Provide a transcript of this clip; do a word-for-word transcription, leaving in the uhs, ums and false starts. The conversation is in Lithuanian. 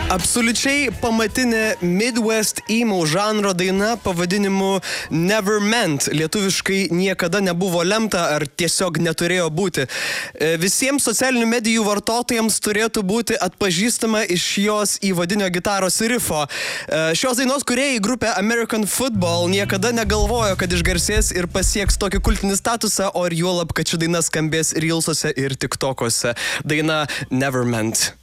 Absoliučiai pamatinė Midwest emo žanro daina pavadinimu Never Meant. Lietuviškai niekada nebuvo lemta ar tiesiog neturėjo būti. Visiems socialinių medijų vartotojams turėtų būti atpažįstama iš jos įvadinio gitaros rifo. Šios dainos kūrėjai grupė American Football niekada negalvojo, kad išgarsės ir pasieks tokį kultinį statusą, o ir juolab, kad ši daina skambės reelsuose ir tiktokuose. Daina Never Meant.